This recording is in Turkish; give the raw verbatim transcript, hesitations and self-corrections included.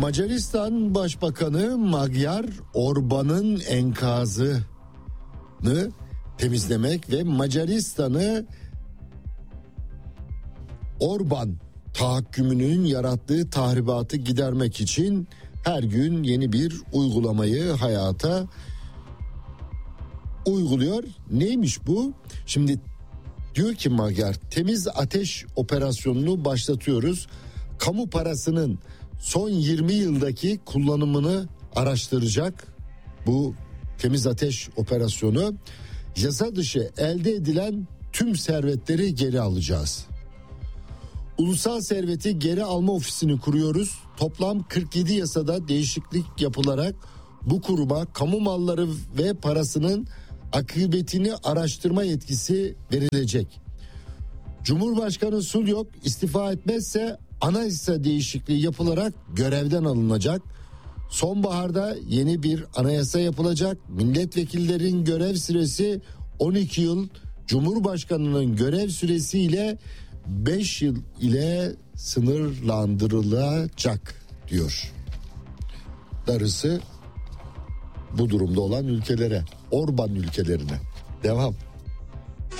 Macaristan Başbakanı Magyar Orban'ın enkazını temizlemek ve Macaristan'ı Orban tahakkümünün yarattığı tahribatı gidermek için her gün yeni bir uygulamayı hayata uyguluyor. Neymiş bu? Şimdi diyor ki Magyar, temiz ateş operasyonunu başlatıyoruz. Kamu parasının son yirmi yıldaki kullanımını araştıracak bu temiz ateş operasyonu. Yasa dışı elde edilen tüm servetleri geri alacağız. Ulusal serveti geri alma ofisini kuruyoruz. Toplam kırk yedi yasada değişiklik yapılarak bu kuruma kamu malları ve parasının akıbetini araştırma yetkisi verilecek. Cumhurbaşkanı Sulyok istifa etmezse anayasa değişikliği yapılarak görevden alınacak. Sonbaharda yeni bir anayasa yapılacak. Milletvekillerin görev süresi on iki yıl, Cumhurbaşkanının görev süresiyle beş yıl ile sınırlandırılacak diyor. Darısı bu durumda olan ülkelere, Orban ülkelerine. Devam.